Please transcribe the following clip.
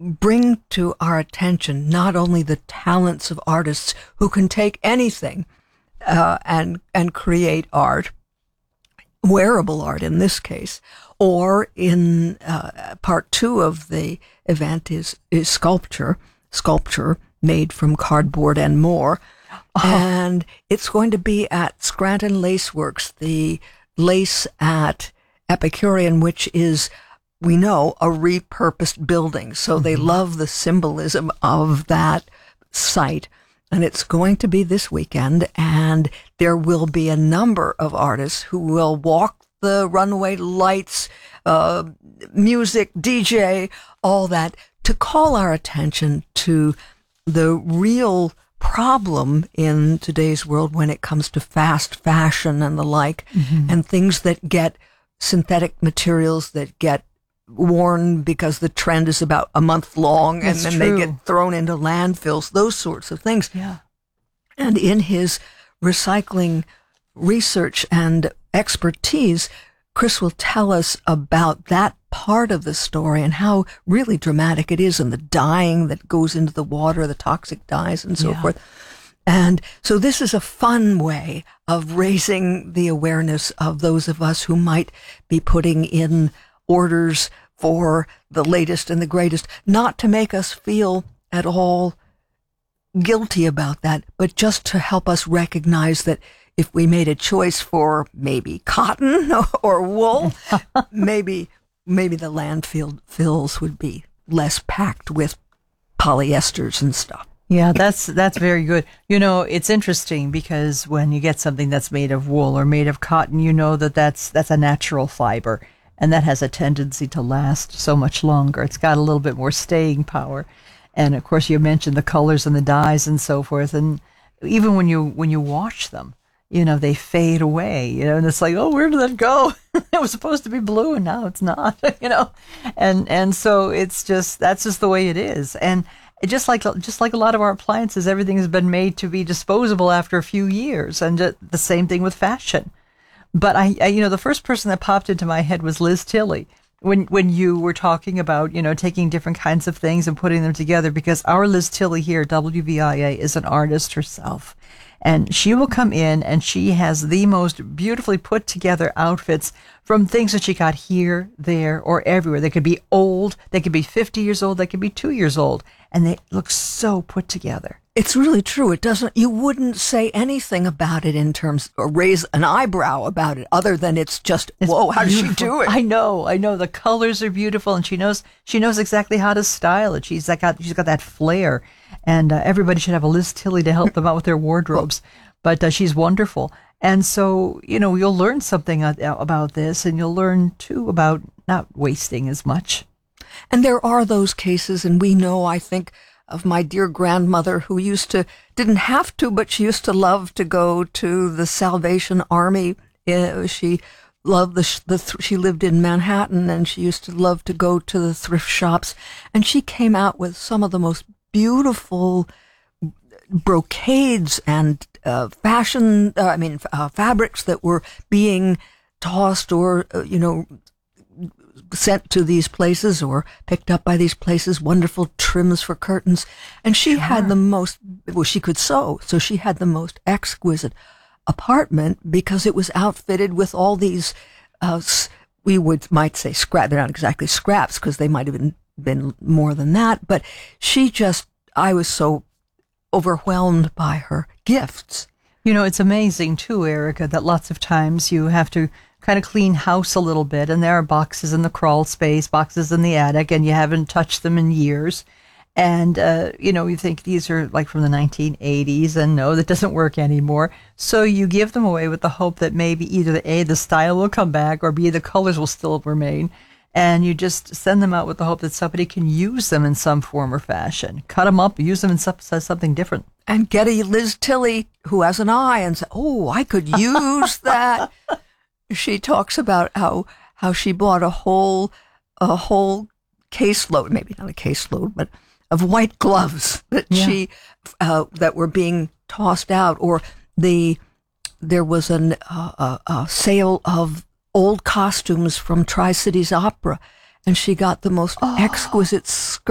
bring to our attention not only the talents of artists who can take anything and create art, wearable art in this case, or in part two of the event is sculpture made from cardboard and more. And it's going to be at Scranton Lace Works, the lace at Epicurean, which is, we know, a repurposed building. So they love the symbolism of that site. And it's going to be this weekend, and there will be a number of artists who will walk the runway, lights, music, DJ, all that, to call our attention to the real problem in today's world when it comes to fast fashion and the like, and things that get synthetic materials that get worn because the trend is about a month long, and then they get thrown into landfills, those sorts of things. Yeah. And in his recycling research and expertise, Chris will tell us about that part of the story and how really dramatic it is, and the dyeing that goes into the water, the toxic dyes and so forth. And so this is a fun way of raising the awareness of those of us who might be putting in orders for the latest and the greatest, not to make us feel at all guilty about that, but just to help us recognize that if we made a choice for maybe cotton or wool, maybe the landfills would be less packed with polyesters and stuff. Yeah, that's very good. You know, it's interesting because when you get something that's made of wool or made of cotton, you know that's a natural fiber, and that has a tendency to last so much longer. It's got a little bit more staying power. And of course, you mentioned the colors and the dyes and so forth. And even when you wash them, you know, they fade away, you know, and it's like, oh, where did that go? It was supposed to be blue and now it's not, you know, and so that's just the way it is. And just like a lot of our appliances, everything has been made to be disposable after a few years, and the same thing with fashion. But I the first person that popped into my head was Liz Tilley. When you were talking about, you know, taking different kinds of things and putting them together, because our Liz Tilley here, WVIA, is an artist herself. And she will come in and she has the most beautifully put together outfits from things that she got here, there, or everywhere. They could be old, they could be 50 years old, they could be 2 years old, and they look so put together. It's really true. You wouldn't say anything about it in terms, or raise an eyebrow about it, other than it's whoa, how does she do it? I know. The colors are beautiful, and she knows exactly how to style it. She's got that flair, and everybody should have a Liz Tilley to help them out with their wardrobes. But she's wonderful. And so, you know, you'll learn something about this, and you'll learn too about not wasting as much. And there are those cases, and we know, I think, of my dear grandmother who didn't have to, but she used to love to go to the Salvation Army. She loved she lived in Manhattan, and she used to love to go to the thrift shops. And she came out with some of the most beautiful brocades and fabrics that were being tossed or, sent to these places or picked up by these places, wonderful trims for curtains. And she had the most, she could sew, so she had the most exquisite apartment because it was outfitted with all these, might say scrap, they're not exactly scraps because they might have been more than that, but I was so overwhelmed by her gifts. You know, it's amazing too, Erica, that lots of times you have to kind of clean house a little bit, and there are boxes in the crawl space, boxes in the attic, and you haven't touched them in years. And, you think these are like from the 1980s, and no, that doesn't work anymore. So you give them away with the hope that maybe either the style will come back, or B, the colors will still remain. And you just send them out with the hope that somebody can use them in some form or fashion. Cut them up, use them in something different. And get a Liz Tilley who has an eye and say, oh, I could use that. She talks about how she bought a whole caseload, maybe not a caseload, but of white gloves that that were being tossed out, or there was a sale of old costumes from Tri-Cities Opera, and she got the most exquisite